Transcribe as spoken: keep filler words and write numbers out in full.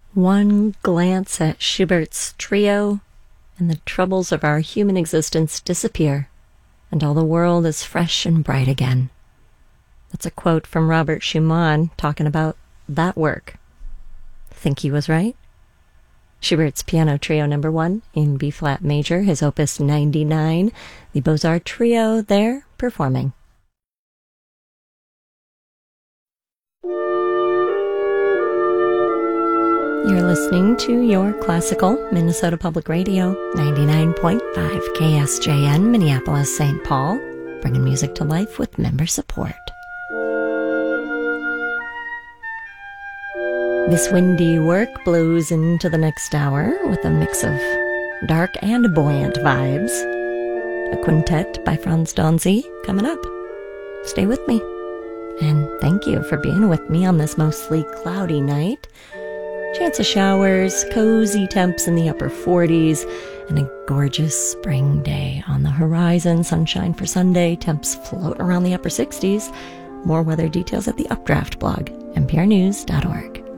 One glance at Schubert's trio, and the troubles of our human existence disappear, and all the world is fresh and bright again. That's a quote from Robert Schumann talking about that work. Think he was right? Schubert's Piano Trio Number One in B-flat major, his Opus ninety-nine, the Beaux-Arts Trio there performing. You're listening to your classical Minnesota Public Radio, ninety-nine point five K S J N, Minneapolis, Saint Paul, bringing music to life with member support. This windy work blows into the next hour with a mix of dark and buoyant vibes. A quintet by Franz Donzi coming up. Stay with me. And thank you for being with me on this mostly cloudy night. Chance of showers, cozy temps in the upper forties, and a gorgeous spring day on the horizon. Sunshine for Sunday, temps float around the upper sixties. More weather details at the Updraft blog, n p r news dot org.